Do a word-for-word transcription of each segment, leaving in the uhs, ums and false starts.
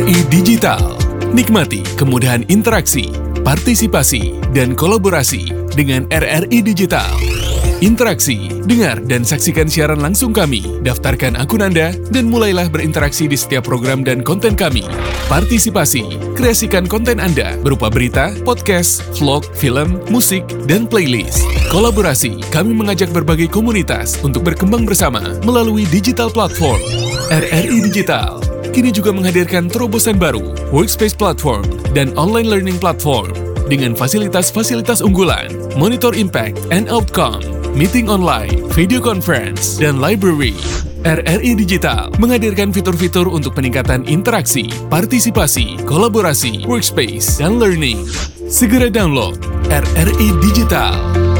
I Digital. Nikmati kemudahan interaksi, partisipasi, dan kolaborasi dengan R R I Digital. Interaksi, dengar dan saksikan siaran langsung kami, daftarkan akun Anda, dan mulailah berinteraksi di setiap program dan konten kami. Partisipasi, kreasikan konten Anda berupa berita, podcast, vlog, film, musik, dan playlist. Kolaborasi, kami mengajak berbagai komunitas untuk berkembang bersama melalui digital platform. R R I Digital kini juga menghadirkan terobosan baru, workspace platform, dan online learning platform dengan fasilitas-fasilitas unggulan, monitor impact and outcome, meeting online, video conference, dan library. R R I Digital menghadirkan fitur-fitur untuk peningkatan interaksi, partisipasi, kolaborasi, workspace, dan learning. Segera download R R I Digital.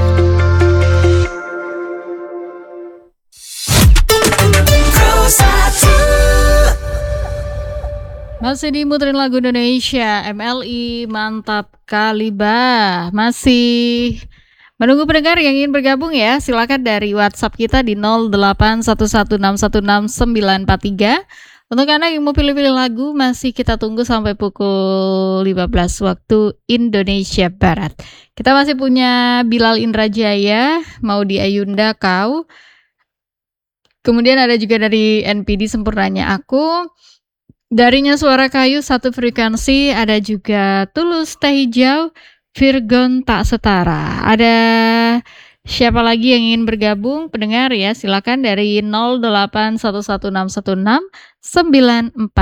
Masih dimuterin lagu Indonesia, M L I, mantap kali bah. Masih menunggu pendengar yang ingin bergabung ya. Silakan dari WhatsApp kita di nol delapan satu satu enam satu enam sembilan empat tiga. Untuk Anda yang mau pilih-pilih lagu, masih kita tunggu sampai pukul lima belas waktu Indonesia Barat. Kita masih punya Bilal Indrajaya, mau di Ayunda Kau. Kemudian ada juga dari N P D Sempurnanya Aku. Darinya Suara Kayu satu frekuensi, ada juga Tulus Teh Hijau, Virgon Tak Setara. Ada siapa lagi yang ingin bergabung? Pendengar ya, silakan dari nol delapan satu satu enam satu enam sembilan empat